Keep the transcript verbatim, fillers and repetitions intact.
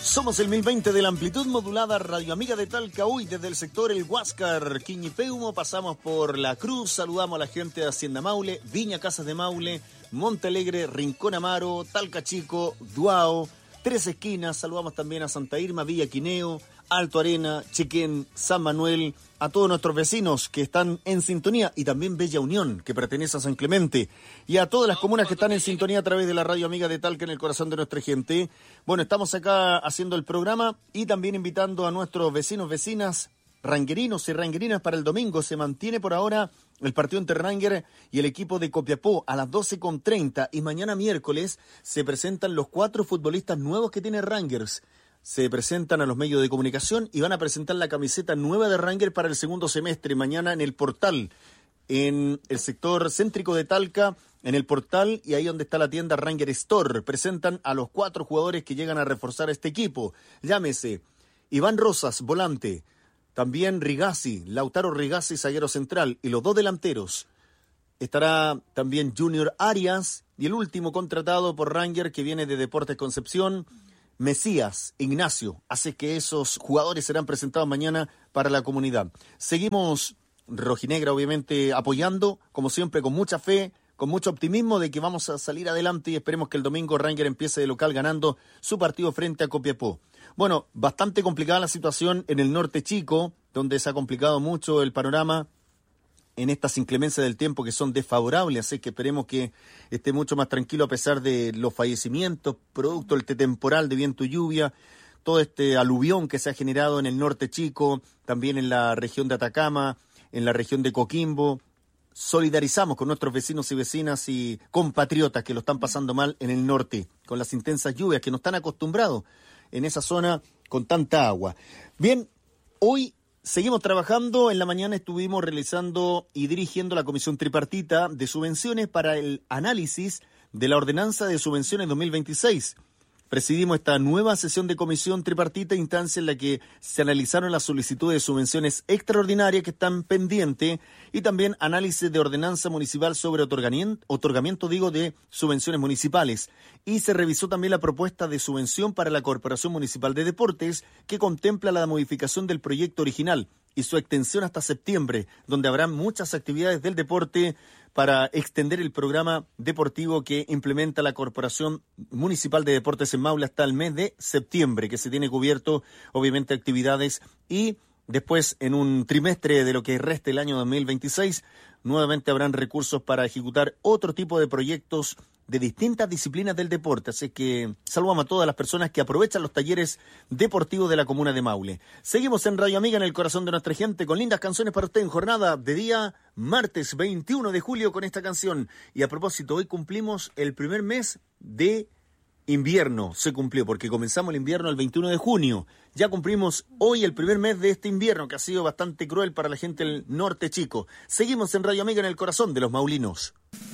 Somos el mil veinte de la amplitud modulada Radio Amiga de Talca. Hoy desde el sector El Huáscar, Quiñipeumo, pasamos por La Cruz, saludamos a la gente de Hacienda Maule, Viña Casas de Maule, Montealegre, Rincón Amaro, Talca Chico, Duao, Tres Esquinas, saludamos también a Santa Irma, Villa Quineo, Alto Arena, Chequén, San Manuel, a todos nuestros vecinos que están en sintonía y también Bella Unión, que pertenece a San Clemente, y a todas las comunas que están en sintonía a través de la Radio Amiga de Talca en el corazón de nuestra gente. Bueno, estamos acá haciendo el programa y también invitando a nuestros vecinos, vecinas, ranguerinos y ranguerinas para el domingo. Se mantiene por ahora el partido entre Ranger y el equipo de Copiapó a las doce con treinta y mañana miércoles se presentan los cuatro futbolistas nuevos que tiene Rangers. Se presentan a los medios de comunicación y van a presentar la camiseta nueva de Ranger para el segundo semestre, mañana en el Portal, en el sector céntrico de Talca, en el Portal, y ahí donde está la tienda Ranger Store. Presentan a los cuatro jugadores que llegan a reforzar este equipo. Llámese Iván Rosas, volante, también Rigazzi, Lautaro Rigazzi, zaguero central, y los dos delanteros. Estará también Junior Arias, y el último contratado por Ranger, que viene de Deportes Concepción, Mesías Ignacio. Así que esos jugadores serán presentados mañana para la comunidad. Seguimos rojinegra, obviamente, apoyando, como siempre, con mucha fe, con mucho optimismo de que vamos a salir adelante y esperemos que el domingo Ranger empiece de local ganando su partido frente a Copiapó. Bueno, bastante complicada la situación en el norte chico, donde se ha complicado mucho el panorama en estas inclemencias del tiempo que son desfavorables, así que esperemos que esté mucho más tranquilo a pesar de los fallecimientos, producto del temporal de viento y lluvia, todo este aluvión que se ha generado en el norte chico, también en la región de Atacama, en la región de Coquimbo. Solidarizamos con nuestros vecinos y vecinas y compatriotas que lo están pasando mal en el norte, con las intensas lluvias que no están acostumbrados en esa zona con tanta agua. Bien, hoy seguimos trabajando. En la mañana estuvimos realizando y dirigiendo la comisión tripartita de subvenciones para el análisis de la ordenanza de subvenciones dos mil veintiséis. Presidimos esta nueva sesión de comisión tripartita, instancia en la que se analizaron las solicitudes de subvenciones extraordinarias que están pendientes y también análisis de ordenanza municipal sobre otorgamiento, otorgamiento digo, de subvenciones municipales. Y se revisó también la propuesta de subvención para la Corporación Municipal de Deportes, que contempla la modificación del proyecto original y su extensión hasta septiembre, donde habrá muchas actividades del deporte para extender el programa deportivo que implementa la Corporación Municipal de Deportes en Maule hasta el mes de septiembre, que se tiene cubierto, obviamente, actividades, y después, en un trimestre de lo que resta el año dos mil veintiséis, nuevamente habrán recursos para ejecutar otro tipo de proyectos de distintas disciplinas del deporte. Así que saludamos a todas las personas que aprovechan los talleres deportivos de la comuna de Maule. Seguimos en Radio Amiga, en el corazón de nuestra gente, con lindas canciones para usted en jornada de día martes veintiuno de julio con esta canción. Y a propósito, hoy cumplimos el primer mes de invierno. Se cumplió porque comenzamos el invierno el veintiuno de junio. Ya cumplimos hoy el primer mes de este invierno, que ha sido bastante cruel para la gente del norte chico. Seguimos en Radio Amiga, en el corazón de los maulinos.